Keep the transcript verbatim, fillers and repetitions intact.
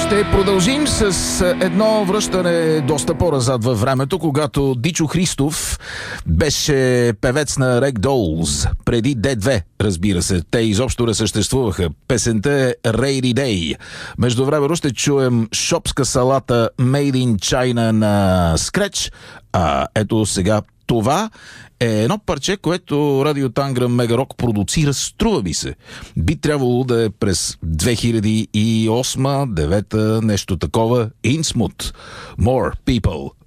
Ще продължим с едно връщане доста по-назад във времето, когато Дичо Христов беше певец на Ragdolls, преди Д две, разбира се. Те изобщо не съществуваха. Песента е Rainy Day. Междувременно ще чуем шопска салата Made in China на Scratch. А ето сега това е едно парче, което Радио Танграм Мегарок продуцира, струва ми се. Би трябвало да е през две хиляди и осма, девета, нещо такова. Инсмут. More People.